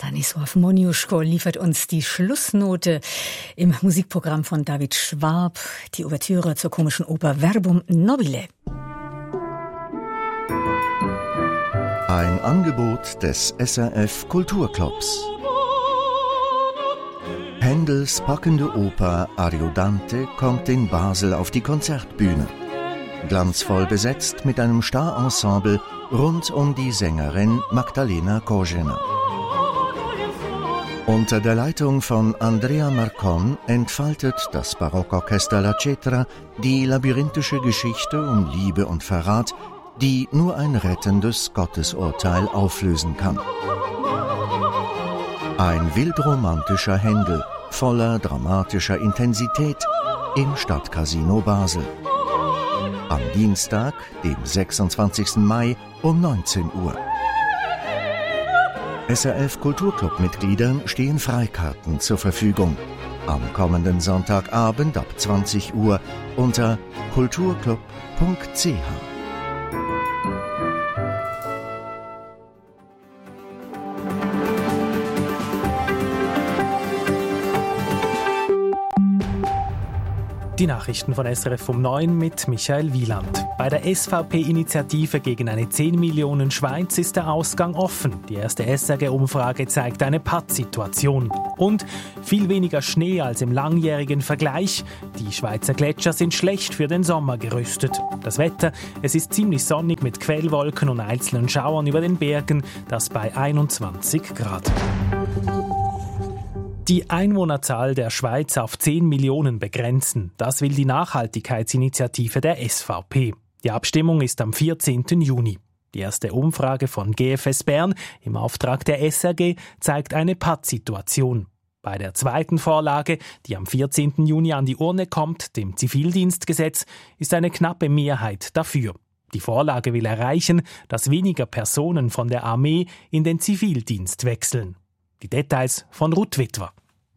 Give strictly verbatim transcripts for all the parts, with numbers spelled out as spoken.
Stanisław Moniuszko liefert uns die Schlussnote im Musikprogramm von David Schwab, die Ouvertüre zur komischen Oper Verbum Nobile. Ein Angebot des S R F Kulturclubs. Händels packende Oper Ariodante kommt in Basel auf die Konzertbühne. Glanzvoll besetzt mit einem Starensemble rund um die Sängerin Magdalena Korzena. Unter der Leitung von Andrea Marcon entfaltet das Barockorchester La Cetra die labyrinthische Geschichte um Liebe und Verrat, die nur ein rettendes Gottesurteil auflösen kann. Ein wildromantischer Händel voller dramatischer Intensität im Stadtcasino Basel. Am Dienstag, dem sechsundzwanzigsten Mai um neunzehn Uhr. S R F Kulturclub-Mitgliedern stehen Freikarten zur Verfügung. Am kommenden Sonntagabend ab zwanzig Uhr unter kulturclub punkt c h. Die Nachrichten von S R F um neun mit Michael Wieland. Bei der S V P-Initiative gegen eine zehn Millionen Schweiz ist der Ausgang offen. Die erste S R G-Umfrage zeigt eine Pattsituation. Und viel weniger Schnee als im langjährigen Vergleich. Die Schweizer Gletscher sind schlecht für den Sommer gerüstet. Das Wetter, es ist ziemlich sonnig mit Quellwolken und einzelnen Schauern über den Bergen, das bei einundzwanzig Grad. Die Einwohnerzahl der Schweiz auf zehn Millionen begrenzen. Das will die Nachhaltigkeitsinitiative der S V P. Die Abstimmung ist am vierzehnten Juni. Die erste Umfrage von G F S Bern im Auftrag der S R G zeigt eine Pattsituation. Bei der zweiten Vorlage, die am vierzehnten Juni an die Urne kommt, dem Zivildienstgesetz, ist eine knappe Mehrheit dafür. Die Vorlage will erreichen, dass weniger Personen von der Armee in den Zivildienst wechseln. Die Details von Ruth Witwer.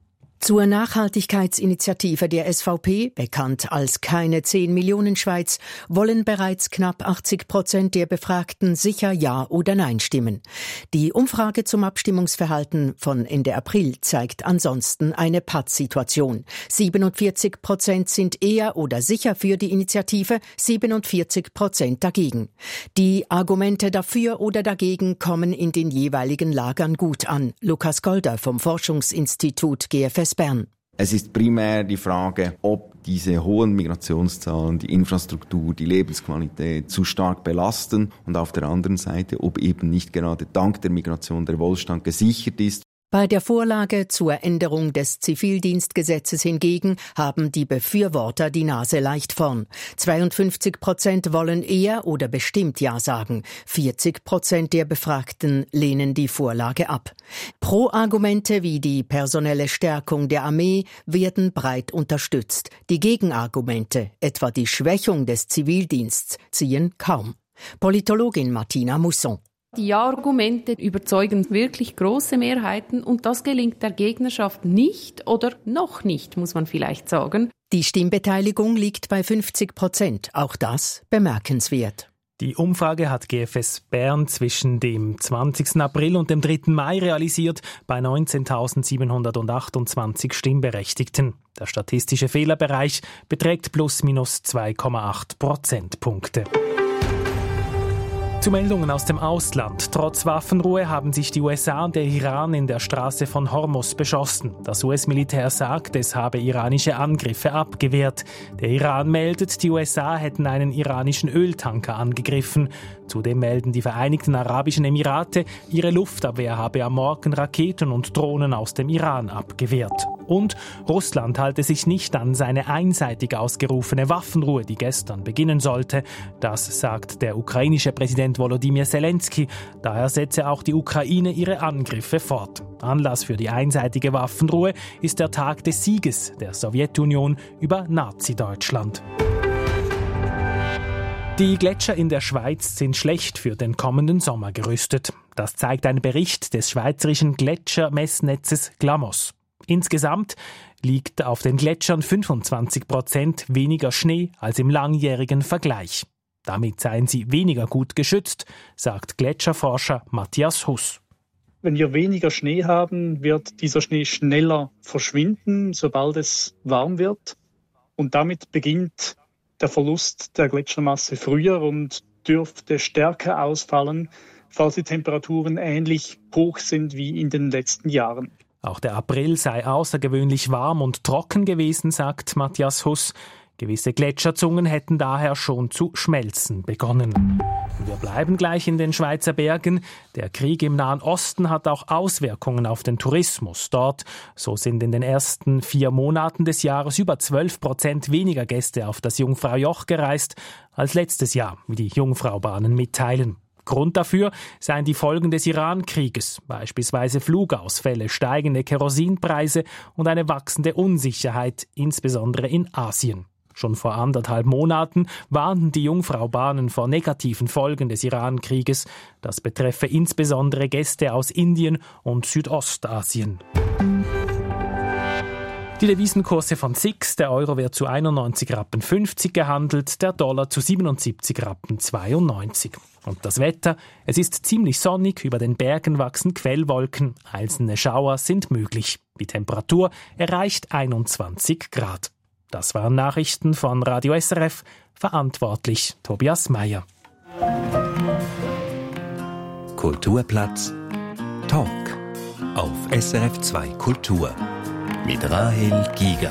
Zur Nachhaltigkeitsinitiative der S V P, bekannt als Keine zehn Millionen Schweiz, wollen bereits knapp achtzig Prozent der Befragten sicher Ja oder Nein stimmen. Die Umfrage zum Abstimmungsverhalten von Ende April zeigt ansonsten eine Pattsituation. siebenundvierzig Prozent sind eher oder sicher für die Initiative, siebenundvierzig Prozent dagegen. Die Argumente dafür oder dagegen kommen in den jeweiligen Lagern gut an. Lukas Golder vom Forschungsinstitut G F S Bern. Es ist primär die Frage, ob diese hohen Migrationszahlen die Infrastruktur, die Lebensqualität zu stark belasten und auf der anderen Seite, ob eben nicht gerade dank der Migration der Wohlstand gesichert ist. Bei der Vorlage zur Änderung des Zivildienstgesetzes hingegen haben die Befürworter die Nase leicht vorn. zweiundfünfzig Prozent wollen eher oder bestimmt Ja sagen. vierzig Prozent der Befragten lehnen die Vorlage ab. Pro-Argumente wie die personelle Stärkung der Armee werden breit unterstützt. Die Gegenargumente, etwa die Schwächung des Zivildienstes, ziehen kaum. Politologin Martina Musson. Die Ja-Argumente überzeugen wirklich große Mehrheiten und das gelingt der Gegnerschaft nicht oder noch nicht, muss man vielleicht sagen. Die Stimmbeteiligung liegt bei fünfzig Prozent, auch das bemerkenswert. Die Umfrage hat G F S Bern zwischen dem zwanzigsten April und dem dritten Mai realisiert bei neunzehntausendsiebenhundertachtundzwanzig Stimmberechtigten. Der statistische Fehlerbereich beträgt plus minus zwei Komma acht Prozentpunkte. Zu Meldungen aus dem Ausland. Trotz Waffenruhe haben sich die U S A und der Iran in der Straße von Hormuz beschossen. Das U S-Militär sagt, es habe iranische Angriffe abgewehrt. Der Iran meldet, die U S A hätten einen iranischen Öltanker angegriffen. Zudem melden die Vereinigten Arabischen Emirate, ihre Luftabwehr habe am Morgen Raketen und Drohnen aus dem Iran abgewehrt. Und Russland halte sich nicht an seine einseitig ausgerufene Waffenruhe, die gestern beginnen sollte. Das sagt der ukrainische Präsident Volodymyr Zelensky. Daher setze auch die Ukraine ihre Angriffe fort. Anlass für die einseitige Waffenruhe ist der Tag des Sieges der Sowjetunion über Nazi-Deutschland. Die Gletscher in der Schweiz sind schlecht für den kommenden Sommer gerüstet. Das zeigt ein Bericht des schweizerischen Gletschermessnetzes Glamos. Insgesamt liegt auf den Gletschern fünfundzwanzig Prozent weniger Schnee als im langjährigen Vergleich. Damit seien sie weniger gut geschützt, sagt Gletscherforscher Matthias Huss. Wenn wir weniger Schnee haben, wird dieser Schnee schneller verschwinden, sobald es warm wird. Und damit beginnt der Verlust der Gletschermasse früher und dürfte stärker ausfallen, falls die Temperaturen ähnlich hoch sind wie in den letzten Jahren. Auch der April sei außergewöhnlich warm und trocken gewesen, sagt Matthias Huss. Gewisse Gletscherzungen hätten daher schon zu schmelzen begonnen. Wir bleiben gleich in den Schweizer Bergen. Der Krieg im Nahen Osten hat auch Auswirkungen auf den Tourismus dort. So sind in den ersten vier Monaten des Jahres über zwölf Prozent weniger Gäste auf das Jungfraujoch gereist als letztes Jahr, wie die Jungfraubahnen mitteilen. Grund dafür seien die Folgen des Iran-Krieges, beispielsweise Flugausfälle, steigende Kerosinpreise und eine wachsende Unsicherheit, insbesondere in Asien. Schon vor anderthalb Monaten warnten die Jungfraubahnen vor negativen Folgen des Iran-Krieges. Das betreffe insbesondere Gäste aus Indien und Südostasien. Die Devisenkurse von S I X, der Euro wird zu einundneunzig Rappen fünfzig gehandelt, der Dollar zu siebenundsiebzig Rappen zweiundneunzig. Und das Wetter, es ist ziemlich sonnig, über den Bergen wachsen Quellwolken, einzelne Schauer sind möglich. Die Temperatur erreicht einundzwanzig Grad. Das waren Nachrichten von Radio S R F, verantwortlich Tobias Meyer. Kulturplatz Talk auf S R F zwei Kultur mit Rahel Giger.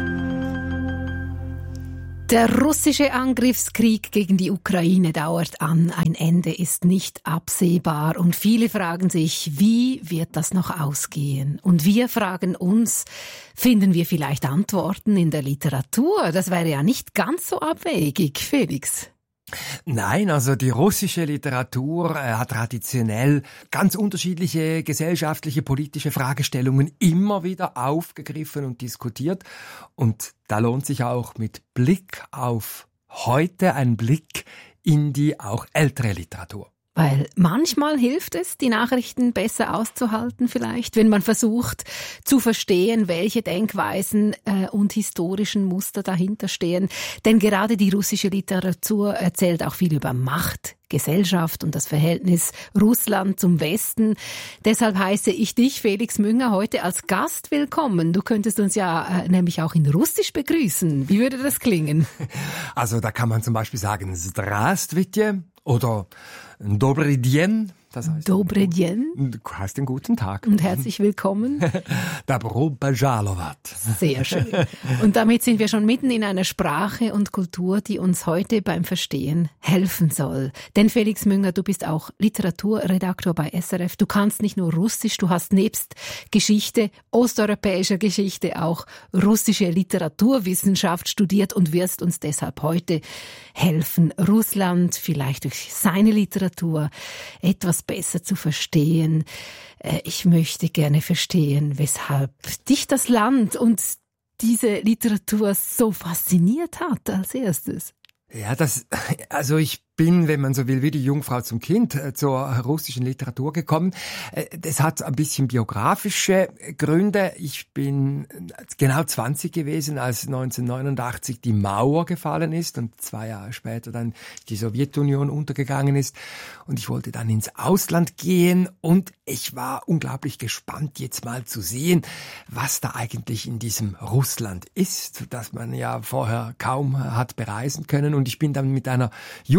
Der russische Angriffskrieg gegen die Ukraine dauert an. Ein Ende ist nicht absehbar. Und viele fragen sich, wie wird das noch ausgehen? Und wir fragen uns, finden wir vielleicht Antworten in der Literatur? Das wäre ja nicht ganz so abwegig, Felix. Nein, also die russische Literatur äh, hat traditionell ganz unterschiedliche gesellschaftliche, politische Fragestellungen immer wieder aufgegriffen und diskutiert. Und da lohnt sich auch mit Blick auf heute ein Blick in die auch ältere Literatur. Weil manchmal hilft es, die Nachrichten besser auszuhalten vielleicht, wenn man versucht zu verstehen, welche Denkweisen äh, und historischen Muster dahinter stehen. Denn gerade die russische Literatur erzählt auch viel über Macht, Gesellschaft und das Verhältnis Russland zum Westen. Deshalb heiße ich dich, Felix Münger, heute als Gast willkommen. Du könntest uns ja äh, nämlich auch in Russisch begrüßen. Wie würde das klingen? Also da kann man zum Beispiel sagen Здравствуйте oder Dobry dien. Das heißt Dobry dien. Du hast einen guten Tag. Und herzlich willkommen. Dobro Bajalovat. Sehr schön. Und damit sind wir schon mitten in einer Sprache und Kultur, die uns heute beim Verstehen helfen soll. Denn Felix Münger, du bist auch Literaturredaktor bei S R F. Du kannst nicht nur Russisch, du hast nebst Geschichte, osteuropäischer Geschichte auch russische Literaturwissenschaft studiert und wirst uns deshalb heute helfen, Russland vielleicht durch seine Literatur etwas besser zu verstehen. Ich möchte gerne verstehen, weshalb dich das Land und diese Literatur so fasziniert hat als erstes. Ja, das, also ich bin, wenn man so will, wie die Jungfrau zum Kind zur russischen Literatur gekommen. Das hat ein bisschen biografische Gründe. Ich bin genau zwanzig gewesen, als neunzehnhundertneunundachtzig die Mauer gefallen ist und zwei Jahre später dann die Sowjetunion untergegangen ist. Und ich wollte dann ins Ausland gehen und ich war unglaublich gespannt, jetzt mal zu sehen, was da eigentlich in diesem Russland ist, das man ja vorher kaum hat bereisen können. Und ich bin dann mit einer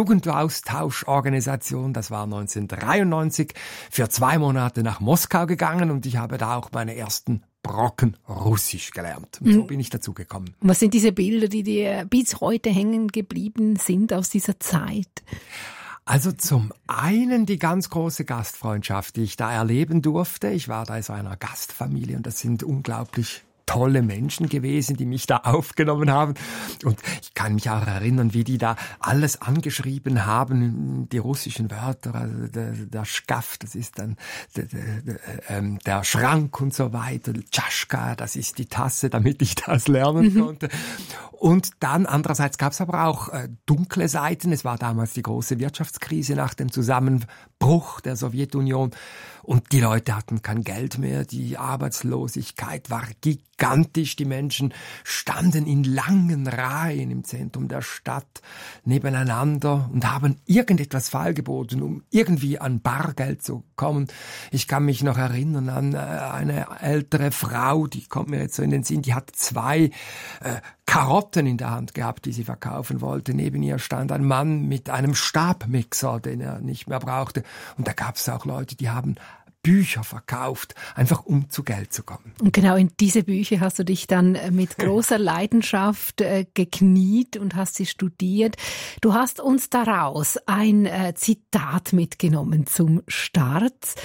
Jugendaustauschorganisation, das war neunzehnhundertdreiundneunzig, für zwei Monate nach Moskau gegangen und ich habe da auch meine ersten Brocken Russisch gelernt. Und so bin ich dazu gekommen. Was sind diese Bilder, die dir bis heute hängen geblieben sind aus dieser Zeit? Also zum einen die ganz große Gastfreundschaft, die ich da erleben durfte. Ich war da in so einer Gastfamilie und das sind unglaublich tolle Menschen gewesen, die mich da aufgenommen haben. Und ich kann mich auch erinnern, wie die da alles angeschrieben haben, die russischen Wörter, also der, der Schkaf, das ist dann der, der, der, der Schrank und so weiter, Tschaschka, das ist die Tasse, damit ich das lernen mhm. konnte. Und dann andererseits gab es aber auch äh, dunkle Seiten. Es war damals die große Wirtschaftskrise nach dem Zusammenbruch der Sowjetunion. Und die Leute hatten kein Geld mehr, die Arbeitslosigkeit war gigantisch, die Menschen standen in langen Reihen im Zentrum der Stadt nebeneinander und haben irgendetwas feilgeboten, um irgendwie an Bargeld zu kommen. Ich kann mich noch erinnern an eine ältere Frau, die kommt mir jetzt so in den Sinn, die hat zwei äh, Karotten in der Hand gehabt, die sie verkaufen wollte. Neben ihr stand ein Mann mit einem Stabmixer, den er nicht mehr brauchte. Und da gab es auch Leute, die haben Bücher verkauft, einfach um zu Geld zu kommen. Und genau in diese Bücher hast du dich dann mit großer Leidenschaft äh, gekniet und hast sie studiert. Du hast uns daraus ein äh, Zitat mitgenommen zum Start,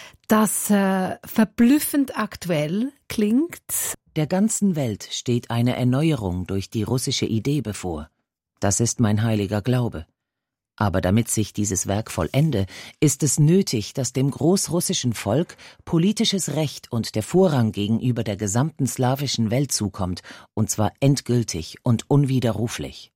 das äh, verblüffend aktuell klingt. Der ganzen Welt steht eine Erneuerung durch die russische Idee bevor. Das ist mein heiliger Glaube. Aber damit sich dieses Werk vollende, ist es nötig, dass dem großrussischen Volk politisches Recht und der Vorrang gegenüber der gesamten slawischen Welt zukommt, und zwar endgültig und unwiderruflich.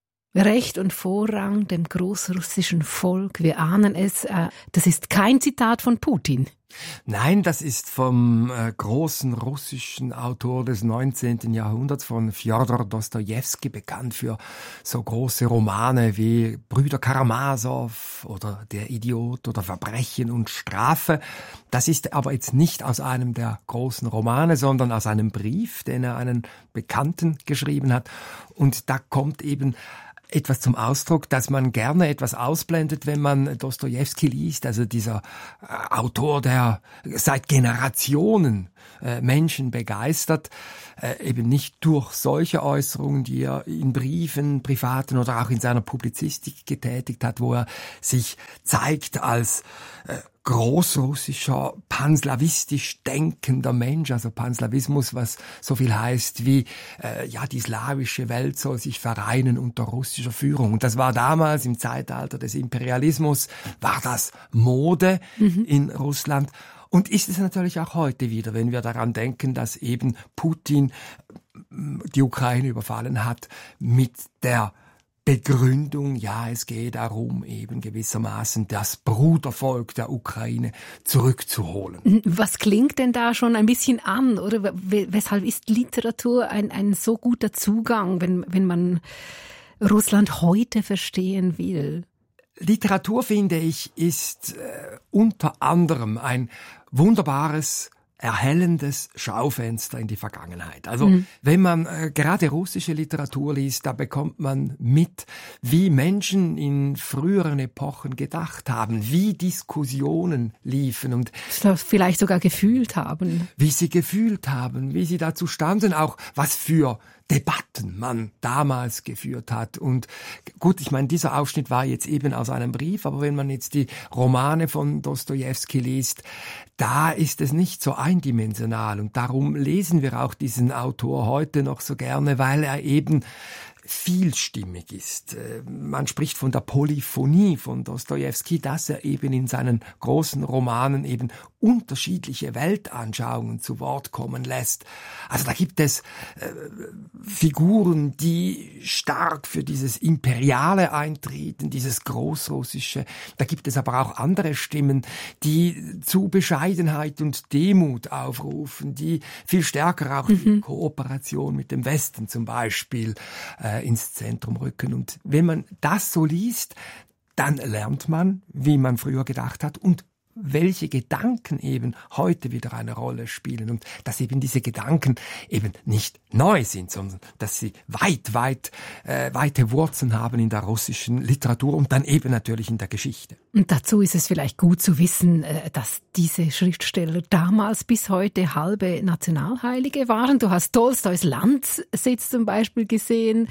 Recht und Vorrang dem großrussischen Volk, wir ahnen es, das ist kein Zitat von Putin. Nein, das ist vom äh, großen russischen Autor des neunzehnten Jahrhunderts, von Fjodor Dostojewski, bekannt für so große Romane wie Brüder Karamasow oder Der Idiot oder Verbrechen und Strafe. Das ist aber jetzt nicht aus einem der großen Romane, sondern aus einem Brief, den er einen Bekannten geschrieben hat. Und da kommt eben etwas zum Ausdruck, dass man gerne etwas ausblendet, wenn man Dostojewski liest, also dieser äh, Autor, der seit Generationen äh, Menschen begeistert, äh, eben nicht durch solche Äußerungen, die er in Briefen, privaten oder auch in seiner Publizistik getätigt hat, wo er sich zeigt als äh, großrussischer, panslawistisch denkender Mensch, also Panslawismus, was so viel heißt wie, äh, ja, die slawische Welt soll sich vereinen unter russischer Führung. Und das war damals im Zeitalter des Imperialismus, war das Mode mhm. in Russland. Und ist es natürlich auch heute wieder, wenn wir daran denken, dass eben Putin die Ukraine überfallen hat mit der Begründung, ja, es geht darum, eben gewissermaßen das Brudervolk der Ukraine zurückzuholen. Was klingt denn da schon ein bisschen an, oder weshalb ist Literatur ein, ein so guter Zugang, wenn, wenn man Russland heute verstehen will? Literatur, finde ich, ist äh, unter anderem ein wunderbares, erhellendes Schaufenster in die Vergangenheit. Also mhm. wenn man äh, gerade russische Literatur liest, da bekommt man mit, wie Menschen in früheren Epochen gedacht haben, wie Diskussionen liefen und vielleicht sogar gefühlt haben. Wie sie gefühlt haben, wie sie dazu standen, auch was für Debatten man damals geführt hat. Und gut, ich meine, dieser Ausschnitt war jetzt eben aus einem Brief, aber wenn man jetzt die Romane von Dostojewski liest, da ist es nicht so eindimensional. Und darum lesen wir auch diesen Autor heute noch so gerne, weil er eben vielstimmig ist. Man spricht von der Polyphonie von Dostojewski, dass er eben in seinen großen Romanen eben unterschiedliche Weltanschauungen zu Wort kommen lässt. Also da gibt es äh, Figuren, die stark für dieses Imperiale eintreten, dieses Großrussische. Da gibt es aber auch andere Stimmen, die zu Bescheidenheit und Demut aufrufen, die viel stärker auch mhm. die Kooperation mit dem Westen zum Beispiel äh, ins Zentrum rücken. Und wenn man das so liest, dann lernt man, wie man früher gedacht hat und welche Gedanken eben heute wieder eine Rolle spielen und dass eben diese Gedanken eben nicht neu sind, sondern dass sie weit, weit, äh, weite Wurzeln haben in der russischen Literatur und dann eben natürlich in der Geschichte. Und dazu ist es vielleicht gut zu wissen, dass diese Schriftsteller damals bis heute halbe Nationalheilige waren. Du hast Tolstois Landsitz zum Beispiel gesehen.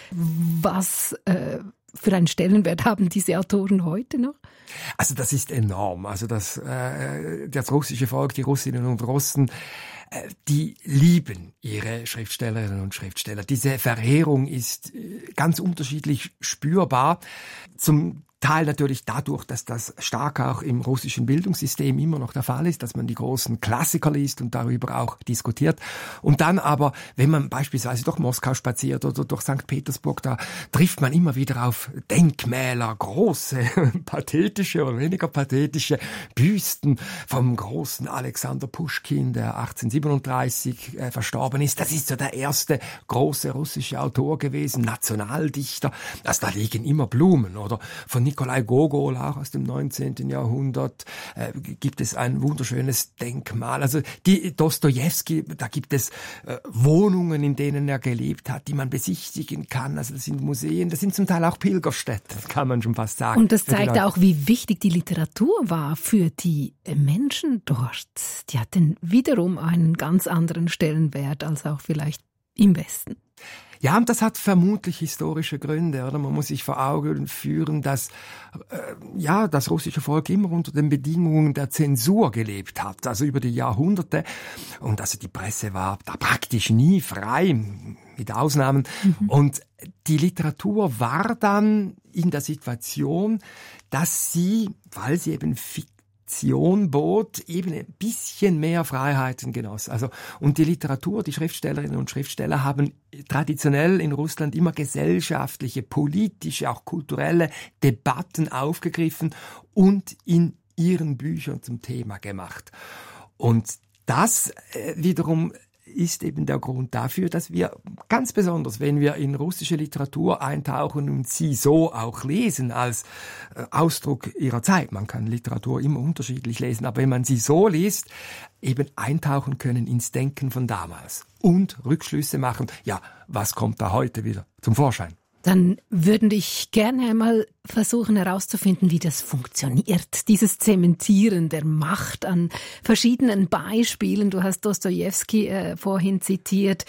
Was äh, für einen Stellenwert haben diese Autoren heute noch? Also das ist enorm. Also das, äh, das russische Volk, die Russinnen und Russen, äh, die lieben ihre Schriftstellerinnen und Schriftsteller. Diese Verehrung ist äh, ganz unterschiedlich spürbar. Zum Teil natürlich dadurch, dass das stark auch im russischen Bildungssystem immer noch der Fall ist, dass man die großen Klassiker liest und darüber auch diskutiert. Und dann aber, wenn man beispielsweise durch Moskau spaziert oder durch Sankt Petersburg, da trifft man immer wieder auf Denkmäler, große, pathetische pathetische oder weniger pathetische Büsten vom großen Alexander Puschkin, der achtzehnhundertsiebenunddreißig äh, verstorben ist. Das ist so der erste große russische Autor gewesen, Nationaldichter. Also da liegen immer Blumen. Oder von Nikolai Gogol, auch aus dem neunzehnten Jahrhundert, äh, gibt es ein wunderschönes Denkmal. Also die Dostojewski, da gibt es äh, Wohnungen, in denen er gelebt hat, die man besichtigen kann. Also das sind Museen, das sind zum Teil auch Pilgerstätten, kann man schon fast sagen. Und das zeigt auch, wie wichtig die Literatur war für die Menschen dort. Die hatten wiederum einen ganz anderen Stellenwert als auch vielleicht im Westen. Ja, und das hat vermutlich historische Gründe, oder? Man muss sich vor Augen führen, dass äh, ja das russische Volk immer unter den Bedingungen der Zensur gelebt hat, also über die Jahrhunderte. Und also die Presse war da praktisch nie frei, mit Ausnahmen. Mhm. Und die Literatur war dann in der Situation, dass sie, weil sie eben Fiktion bot, eben ein bisschen mehr Freiheiten genoss. Also, und die Literatur, die Schriftstellerinnen und Schriftsteller haben traditionell in Russland immer gesellschaftliche, politische, auch kulturelle Debatten aufgegriffen und in ihren Büchern zum Thema gemacht. Und das äh, wiederum ist eben der Grund dafür, dass wir ganz besonders, wenn wir in russische Literatur eintauchen und sie so auch lesen als äh, Ausdruck ihrer Zeit, man kann Literatur immer unterschiedlich lesen, aber wenn man sie so liest, eben eintauchen können ins Denken von damals und Rückschlüsse machen, ja, was kommt da heute wieder zum Vorschein? Dann würden ich gerne einmal versuchen herauszufinden, wie das funktioniert, dieses Zementieren der Macht an verschiedenen Beispielen. Du hast Dostojewski äh, vorhin zitiert.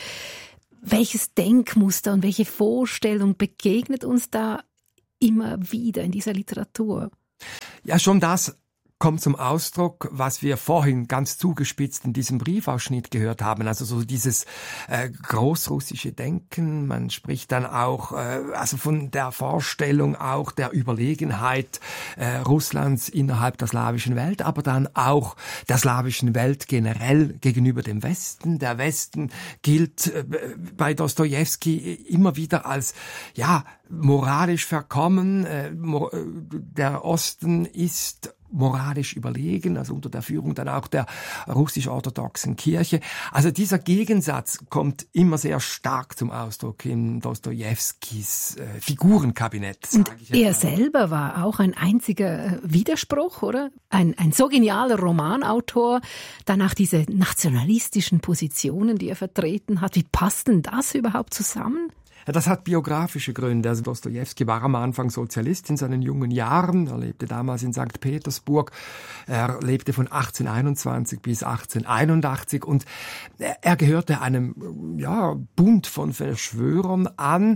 Welches Denkmuster und welche Vorstellung begegnet uns da immer wieder in dieser Literatur? Ja, schon das kommt zum Ausdruck, was wir vorhin ganz zugespitzt in diesem Briefausschnitt gehört haben. Also so dieses äh, großrussische Denken. Man spricht dann auch äh, also von der Vorstellung auch der Überlegenheit äh, Russlands innerhalb der slawischen Welt, aber dann auch der slawischen Welt generell gegenüber dem Westen. Der Westen gilt äh, bei Dostojewski immer wieder als ja moralisch verkommen. Äh, mor- der Osten ist moralisch überlegen, also unter der Führung dann auch der russisch-orthodoxen Kirche. Also dieser Gegensatz kommt immer sehr stark zum Ausdruck in Dostojewskis äh, Figurenkabinett. Und er selber war auch ein einziger Widerspruch, oder? Ein, ein so genialer Romanautor, danach diese nationalistischen Positionen, die er vertreten hat. Wie passt denn das überhaupt zusammen? Das hat biografische Gründe. Also Dostojewski war am Anfang Sozialist in seinen jungen Jahren. Er lebte damals in Sankt Petersburg. Er lebte von achtzehnhunderteinundzwanzig bis achtzehnhunderteinundachtzig und er gehörte einem ja, Bund von Verschwörern an,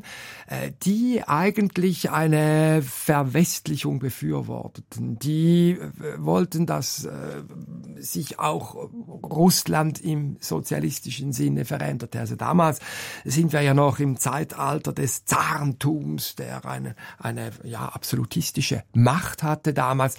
die eigentlich eine Verwestlichung befürworteten. Die wollten, dass sich auch Russland im sozialistischen Sinne veränderte. Also damals sind wir ja noch im Zeitalter Alter des Zarentums, der eine, eine ja, absolutistische Macht hatte damals.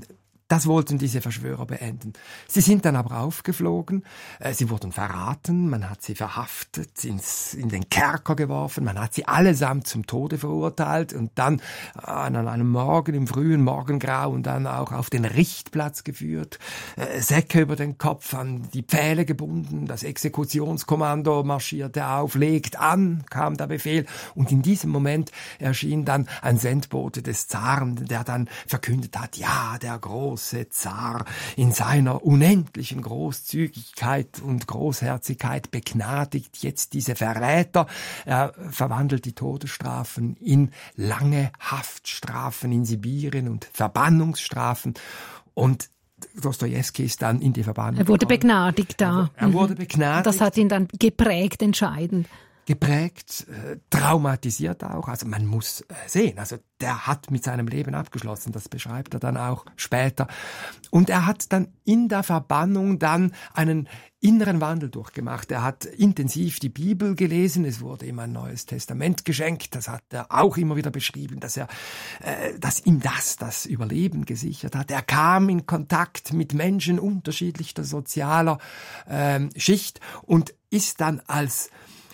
Das wollten diese Verschwörer beenden. Sie sind dann aber aufgeflogen, äh, sie wurden verraten, man hat sie verhaftet, ins, in den Kerker geworfen, man hat sie allesamt zum Tode verurteilt und dann äh, an einem Morgen, im frühen Morgengrauen, dann auch auf den Richtplatz geführt, äh, Säcke über den Kopf, an die Pfähle gebunden, das Exekutionskommando marschierte auf, legt an, kam der Befehl und in diesem Moment erschien dann ein Sendbote des Zaren, der dann verkündet hat, ja, der große Zar in seiner unendlichen Großzügigkeit und Großherzigkeit begnadigt jetzt diese Verräter. Er verwandelt die Todesstrafen in lange Haftstrafen in Sibirien und Verbannungsstrafen und Dostojewski ist dann in die Verbannung. Er wurde begnadigt da. Er wurde begnadigt. Das hat ihn dann geprägt, entscheidend. Geprägt, äh, traumatisiert auch. Also man muss äh, sehen, also der hat mit seinem Leben abgeschlossen, das beschreibt er dann auch später. Und er hat dann in der Verbannung dann einen inneren Wandel durchgemacht. Er hat intensiv die Bibel gelesen, es wurde ihm ein Neues Testament geschenkt, das hat er auch immer wieder beschrieben, dass er, äh, dass ihm das, das Überleben gesichert hat. Er kam in Kontakt mit Menschen unterschiedlicher sozialer äh, Schicht und ist dann als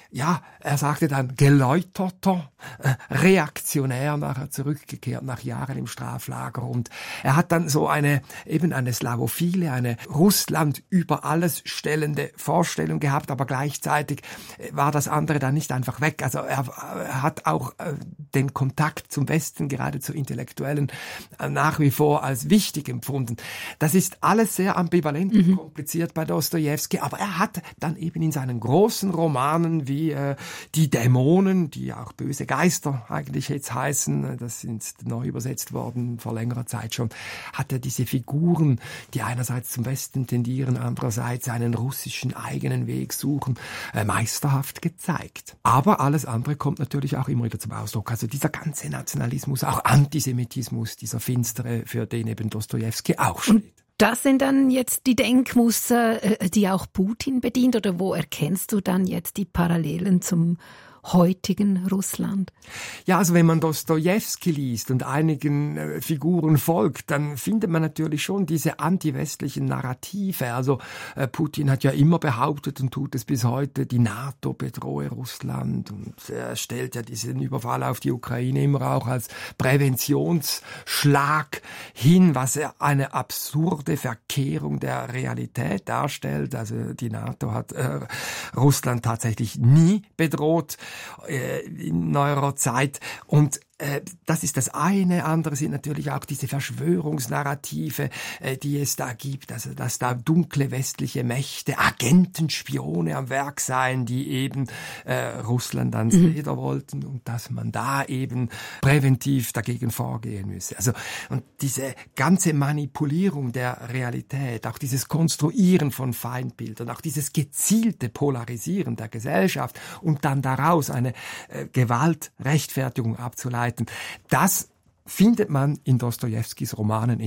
ja, er sagte dann geläuterter, äh, reaktionär nachher zurückgekehrt nach Jahren im Straflager. Und er hat dann so eine, eben eine slavophile, eine Russland über alles stellende Vorstellung gehabt, aber gleichzeitig war das andere dann nicht einfach weg. Also er, er hat auch äh, den Kontakt zum Westen, gerade zu Intellektuellen, äh, nach wie vor als wichtig empfunden. Das ist alles sehr ambivalent und mhm. kompliziert bei Dostojewski, aber er hat dann eben in seinen großen Romanen wie äh, die Dämonen, die auch böse Geister eigentlich jetzt heißen, das sind neu übersetzt worden vor längerer Zeit schon, hat er diese Figuren, die einerseits zum Westen tendieren, andererseits einen russischen eigenen Weg suchen, äh, meisterhaft gezeigt. Aber alles andere kommt natürlich auch immer wieder zum Ausdruck. Also dieser ganze Nationalismus, auch Antisemitismus, dieser finstere, für den eben Dostojewski auch steht. Das sind dann jetzt die Denkmuster, die auch Putin bedient, oder wo erkennst du dann jetzt die Parallelen zum heutigen Russland? Ja, also wenn man Dostojewski liest und einigen äh, Figuren folgt, dann findet man natürlich schon diese antiwestlichen Narrative. Also äh, Putin hat ja immer behauptet und tut es bis heute, die NATO bedrohe Russland, und er stellt ja diesen Überfall auf die Ukraine immer auch als Präventionsschlag hin, was eine absurde Verkehrung der Realität darstellt. Also die NATO hat äh, Russland tatsächlich nie bedroht in neuerer Zeit. Und äh, das ist das eine. Andere sind natürlich auch diese Verschwörungsnarrative, äh, die es da gibt. Also, dass da dunkle westliche Mächte, Agenten, Spione am Werk seien, die eben äh, Russland ans mhm. Leder wollten, und dass man da eben präventiv dagegen vorgehen müsse. Also, und diese ganze Manipulierung der Realität, auch dieses Konstruieren von Feindbildern, auch dieses gezielte Polarisieren der Gesellschaft und dann daraus eine äh, Gewaltrechtfertigung abzuleiten, das findet man in Dostojewskis Romanen